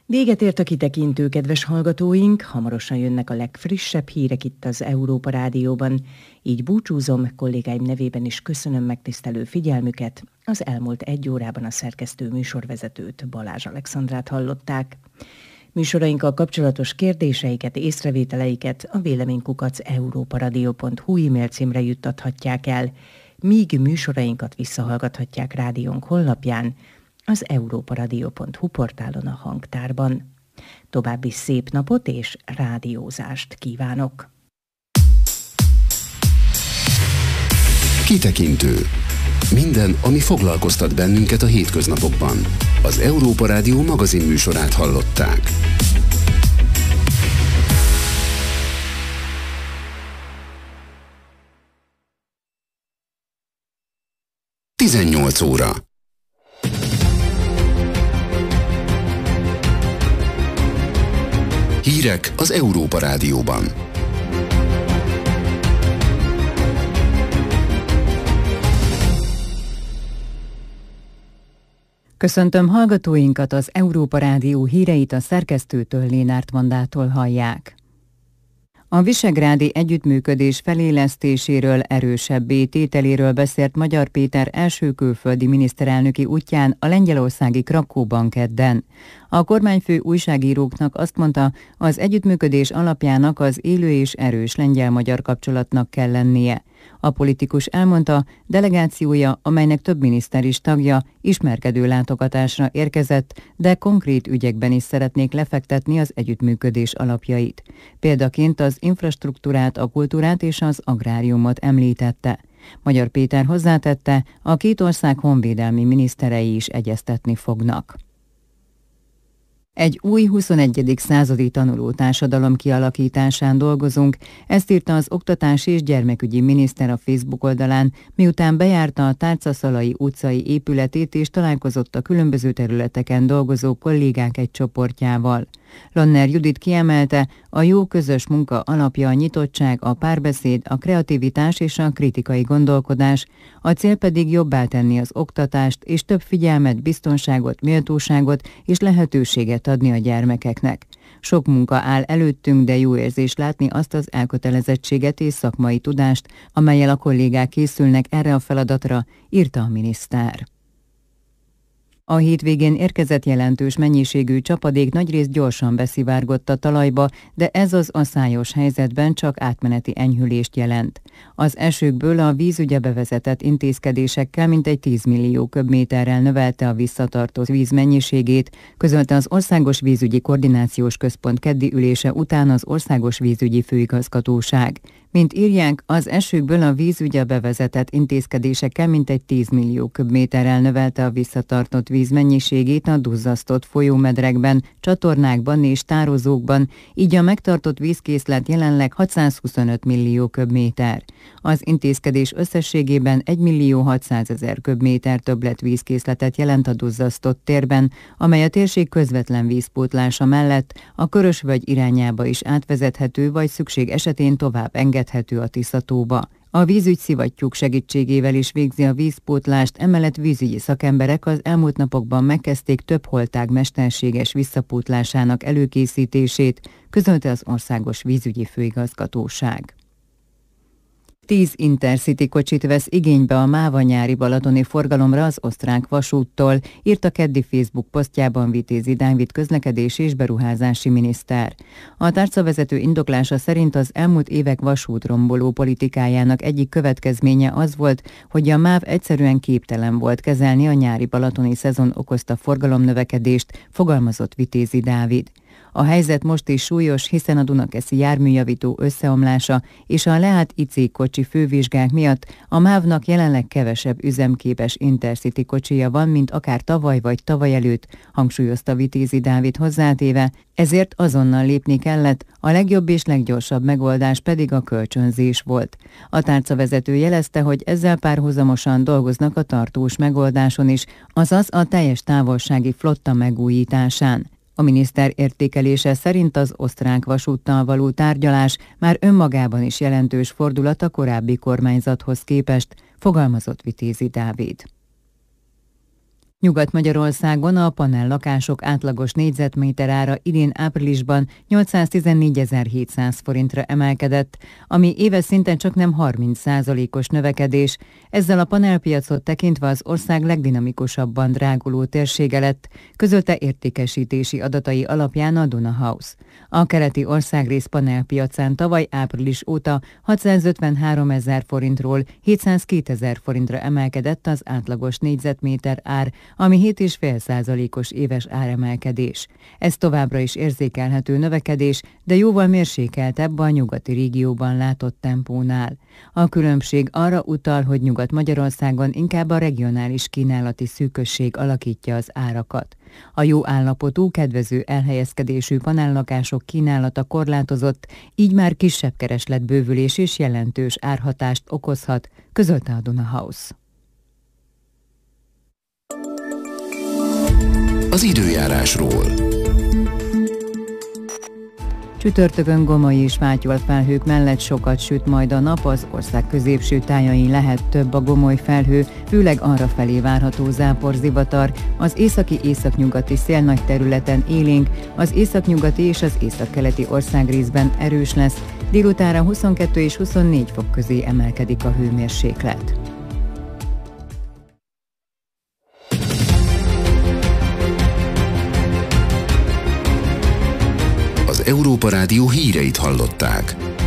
Véget ért a kitekintő, kedves hallgatóink, hamarosan jönnek a legfrissebb hírek itt az Európa Rádióban. Így búcsúzom, kollégáim nevében is köszönöm megtisztelő figyelmüket. Az elmúlt 1 órában a szerkesztő műsorvezetőt, Balázs Alexandrát hallották. Műsorainkkal kapcsolatos kérdéseiket, észrevételeiket a véleménykukac@europaradio.hu e-mail címre juttathatják el, míg műsorainkat visszahallgathatják rádiónk honlapján, az europaradio.hu portálon a hangtárban. További szép napot és rádiózást kívánok! Kitekintő. Minden, ami foglalkoztat bennünket a hétköznapokban. Az Európa Rádió magazin műsorát hallották. Tizennyolc óra. Hírek az Európa Rádióban. Köszöntöm hallgatóinkat, az Európa Rádió híreit a szerkesztőtől, Lénárt Vandától hallják. A visegrádi együttműködés felélesztéséről, erősebbé tételéről beszélt Magyar Péter első külföldi miniszterelnöki útján a lengyelországi Krakóban kedden. A kormányfő újságíróknak azt mondta, az együttműködés alapjának az élő és erős lengyel-magyar kapcsolatnak kell lennie. A politikus elmondta, delegációja, amelynek több miniszter is tagja, ismerkedő látogatásra érkezett, de konkrét ügyekben is szeretnék lefektetni az együttműködés alapjait. Példaként az infrastruktúrát, a kultúrát és az agráriumot említette. Magyar Péter hozzátette, a két ország honvédelmi miniszterei is egyeztetni fognak. Egy új 21. századi tanuló társadalom kialakításán dolgozunk, ezt írta az Oktatási és Gyermekügyi Miniszter a Facebook oldalán, miután bejárta a Tárcaszalai utcai épületét és találkozott a különböző területeken dolgozó kollégák egy csoportjával. Lanner Judit kiemelte, a jó közös munka alapja a nyitottság, a párbeszéd, a kreativitás és a kritikai gondolkodás, a cél pedig jobbá tenni az oktatást és több figyelmet, biztonságot, méltóságot és lehetőséget adni a gyermekeknek. Sok munka áll előttünk, de jó érzés látni azt az elkötelezettséget és szakmai tudást, amellyel a kollégák készülnek erre a feladatra, írta a miniszter. A hétvégén érkezett jelentős mennyiségű csapadék nagyrészt gyorsan beszivárgott a talajba, de ez az aszályos helyzetben csak átmeneti enyhülést jelent. Az esőkből a vízügye bevezetett intézkedésekkel mintegy 10 millió köbméterrel növelte a visszatartó víz mennyiségét, közölte az Országos Vízügyi Koordinációs Központ keddi ülése után az Országos Vízügyi Főigazgatóság. Mint írják, az esőkből a vízügye bevezetett intézkedésekkel mintegy 10 millió köbméterrel növelte a visszatartott víz mennyiségét a duzzasztott folyómedrekben, csatornákban és tározókban, így a megtartott vízkészlet jelenleg 625 millió köbméter. Az intézkedés összességében 1.600.000 köbméter többletvízkészletet jelent a duzzasztott térben, amely a térség közvetlen vízpótlása mellett a Körösvölgy irányába is átvezethető, vagy szükség esetén tovább engedhető a Tiszatóba. A vízügyszivattyúk segítségével is végzi a vízpótlást, emellett vízügyi szakemberek az elmúlt napokban megkezdték több holtág mesterséges visszapótlásának előkészítését, közölte az Országos Vízügyi Főigazgatóság. 10 Intercity kocsit vesz igénybe a MÁV nyári balatoni forgalomra az osztrák vasúttól, írta keddi Facebook posztjában Vitézi Dávid közlekedési és beruházási miniszter. A tárcavezető indoklása szerint az elmúlt évek vasútromboló politikájának egyik következménye az volt, hogy a MÁV egyszerűen képtelen volt kezelni a nyári balatoni szezon okozta forgalomnövekedést, fogalmazott Vitézi Dávid. A helyzet most is súlyos, hiszen a dunakeszi járműjavító összeomlása és a leállt IC kocsi fővizsgák miatt a MÁV-nak jelenleg kevesebb üzemképes Intercity kocsija van, mint akár tavaly vagy tavaly előtt, hangsúlyozta Vitézi Dávid hozzátéve, ezért azonnal lépni kellett, a legjobb és leggyorsabb megoldás pedig a kölcsönzés volt. A tárcavezető jelezte, hogy ezzel párhuzamosan dolgoznak a tartós megoldáson is, azaz a teljes távolsági flotta megújításán. A miniszter értékelése szerint az osztrák vasúttal való tárgyalás már önmagában is jelentős fordulat a korábbi kormányzathoz képest, fogalmazott Vitézi Dávid. Nyugat-Magyarországon a panellakások átlagos négyzetméter ára idén áprilisban 814.700 forintra emelkedett, ami éves szinten csaknem 30%-os növekedés. Ezzel a panelpiacot tekintve az ország legdinamikusabban dráguló térsége lett, közölte értékesítési adatai alapján a Duna House. A keleti országrész panelpiacán tavaly április óta 653.000 forintról 702.000 forintra emelkedett az átlagos négyzetméter ár, ami 7,5%-os éves áremelkedés. Ez továbbra is érzékelhető növekedés, de jóval mérsékeltebb a nyugati régióban látott tempónál. A különbség arra utal, hogy Nyugat-Magyarországon inkább a regionális kínálati szűkösség alakítja az árakat. A jó állapotú, kedvező elhelyezkedésű panellakások kínálata korlátozott, így már kisebb keresletbővülés és jelentős árhatást okozhat, közölte a Duna House. Az időjárásról. Csütörtökön gomoly és fátyol felhők mellett sokat süt majd a nap, az ország középső tájain lehet több a gomoly felhő, főleg arrafelé várható záporzivatar, az északi-északnyugati szél nagy területen élénk, az északnyugati és az északkeleti országrészben erős lesz, délutánra 22 és 24 fok közé emelkedik a hőmérséklet. Az Európa Rádió híreit hallották.